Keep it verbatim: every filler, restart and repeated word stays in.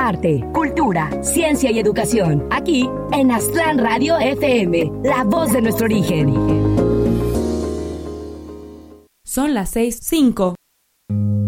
arte, cultura, ciencia y educación. Aquí en Aztlán Radio F M, la voz de nuestro origen. Son las seis cinco.